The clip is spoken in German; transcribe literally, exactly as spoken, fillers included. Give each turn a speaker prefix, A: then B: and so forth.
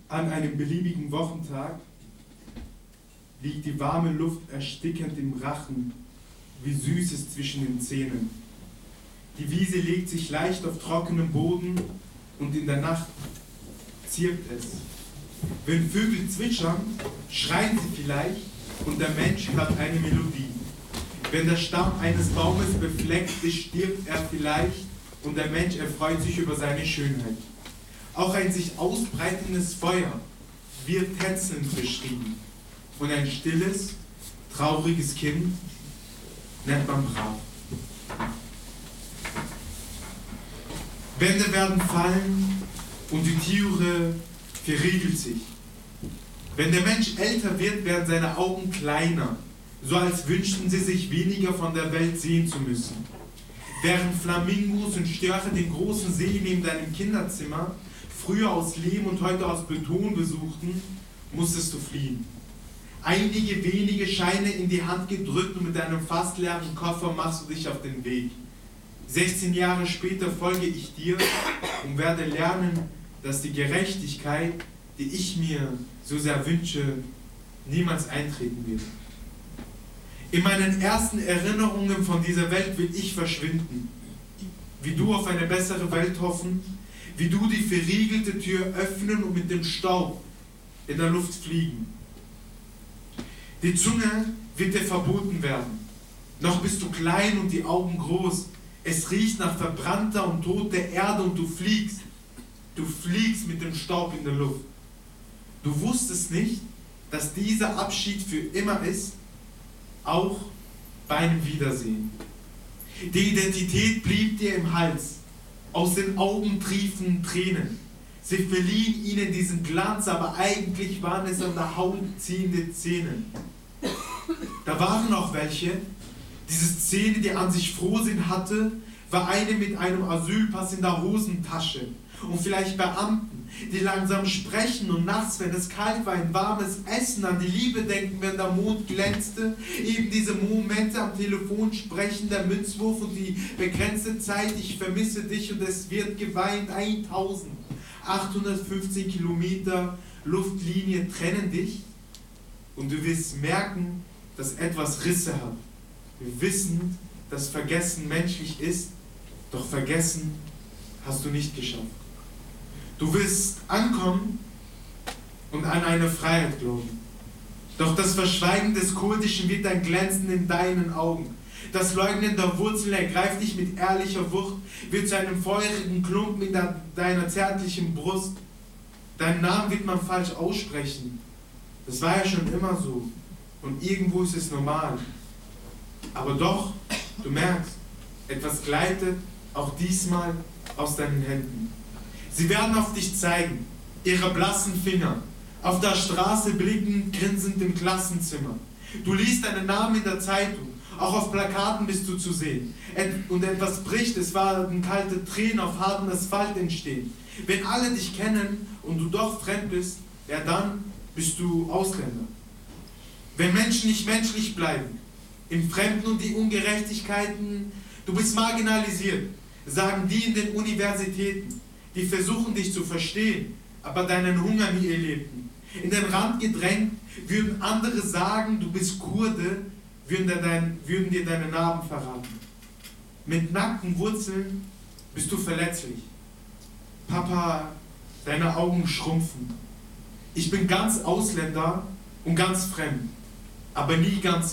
A: An einem beliebigen Wochentag liegt die warme Luft erstickend im Rachen, wie Süßes zwischen den Zähnen. Die Wiese legt sich leicht auf trockenem Boden und in der Nacht zirpt es. Wenn Vögel zwitschern, schreien sie vielleicht und der Mensch hört eine Melodie. Wenn der Stamm eines Baumes befleckt ist, stirbt er vielleicht und der Mensch erfreut sich über seine Schönheit. Auch ein sich ausbreitendes Feuer wird tänzelnd beschrieben und ein stilles, trauriges Kind nennt man brav. Wände werden fallen und die Türe verriegelt sich. Wenn der Mensch älter wird, werden seine Augen kleiner, so als wünschten sie sich weniger von der Welt sehen zu müssen. Während Flamingos und Störche den großen See neben deinem Kinderzimmer früher aus Lehm und heute aus Beton besuchten, musstest du fliehen. Einige wenige Scheine in die Hand gedrückt und mit einem fast leeren Koffer machst du dich auf den Weg. sechzehn Jahre später folge ich dir und werde lernen, dass die Gerechtigkeit, die ich mir so sehr wünsche, niemals eintreten wird. In meinen ersten Erinnerungen von dieser Welt will ich verschwinden. Wie du auf eine bessere Welt hoffen, wie du die verriegelte Tür öffnen und mit dem Staub in der Luft fliegen. Die Zunge wird dir verboten werden. Noch bist du klein und die Augen groß. Es riecht nach verbrannter und toter Erde und du fliegst. Du fliegst mit dem Staub in der Luft. Du wusstest nicht, dass dieser Abschied für immer ist, auch bei einem Wiedersehen. Die Identität blieb dir im Hals. Aus den Augen triefen Tränen. Sie verliehen ihnen diesen Glanz, aber eigentlich waren es an der Haut ziehende Zähne. Da waren auch welche. Diese Szene, die an sich Frohsinn hatte, war eine mit einem Asylpass in der Hosentasche. Und vielleicht Beamten, die langsam sprechen und nachts, wenn es kalt war, ein warmes Essen, an die Liebe denken, wenn der Mond glänzte. Eben diese Momente am Telefon sprechen, der Münzwurf und die begrenzte Zeit, ich vermisse dich und es wird geweint. eintausendachthundertfünfzehn Kilometer Luftlinie trennen dich und du wirst merken, dass etwas Risse hat. Wir wissen, dass Vergessen menschlich ist, doch Vergessen hast du nicht geschafft. Du wirst ankommen und an eine Freiheit glauben. Doch das Verschweigen des Kurdischen wird ein Glänzen in deinen Augen. Das Leugnen der Wurzel ergreift dich mit ehrlicher Wucht, wird zu einem feurigen Klumpen in deiner zärtlichen Brust. Deinen Namen wird man falsch aussprechen. Das war ja schon immer so. Und irgendwo ist es normal. Aber doch, du merkst, etwas gleitet auch diesmal aus deinen Händen. Sie werden auf dich zeigen, ihre blassen Finger, auf der Straße blicken, grinsend im Klassenzimmer. Du liest deinen Namen in der Zeitung, auch auf Plakaten bist du zu sehen. Und etwas bricht, es waren kalte Tränen auf hartem Asphalt entstehen. Wenn alle dich kennen und du doch fremd bist, ja dann bist du Ausländer. Wenn Menschen nicht menschlich bleiben, im Fremden und die Ungerechtigkeiten, du bist marginalisiert, sagen die in den Universitäten, die versuchen dich zu verstehen, aber deinen Hunger nie erlebten. In den Rand gedrängt, würden andere sagen, du bist Kurde, würden dir, dein, würden dir deine Narben verraten. Mit nackten Wurzeln bist du verletzlich. Papa, deine Augen schrumpfen. Ich bin ganz Ausländer und ganz fremd, aber nie ganz